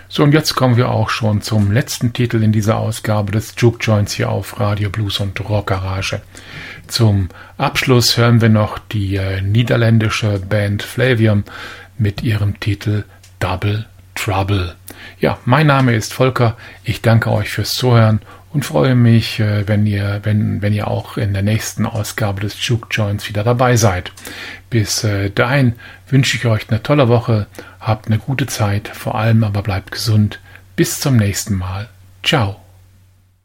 So, und jetzt kommen wir auch schon zum letzten Titel in dieser Ausgabe des Juke Joints hier auf Radio Blues und Rock Garage. Zum Abschluss hören wir noch die niederländische Band Flavium mit ihrem Titel Double Trouble. Ja, mein Name ist Volker, ich danke euch fürs Zuhören und freue mich, wenn ihr auch in der nächsten Ausgabe des Juke Joints wieder dabei seid. Bis dahin wünsche ich euch eine tolle Woche, habt eine gute Zeit, vor allem aber bleibt gesund. Bis zum nächsten Mal. Ciao.